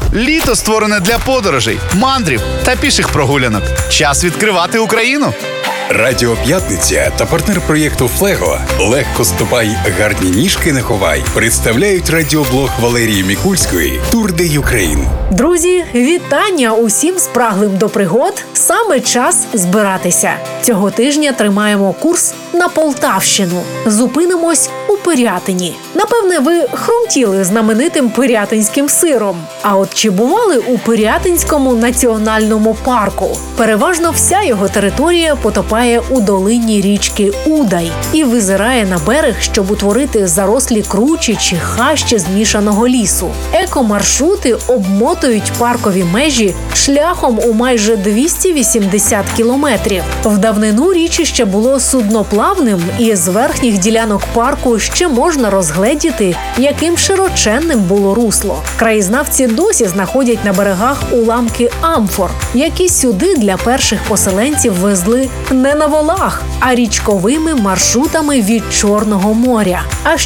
Літо створене для подорожей, мандрів та піших прогулянок. Час відкривати Україну. Радіо П'ятниця та партнер проєкту «Флего» «Легко ступай, гарні ніжки не ховай» представляють радіоблог Валерії Мікульської «Тур де Юкрейн». Друзі, вітання усім спраглим до пригод. Саме час збиратися. Цього тижня тримаємо курс на Полтавщину. Зупинимось у Пирятині. Напевне, ви хрумтіли знаменитим пирятинським сиром. А от чи бували у Пирятинському національному парку? Переважно вся його територія потопає у долині річки Удай і визирає на берег, щоб утворити зарослі кручі чи хащі змішаного лісу. Екомаршрути обмотують паркові межі шляхом у майже 280 кілометрів. В давнину річище було судноплавним, і з верхніх ділянок парку ще можна розгледіти, яким широченним було русло. Краєзнавці досі знаходять на берегах уламки амфор, які сюди для перших поселенців везли не на волах, а річковими маршрутами від Чорного моря. А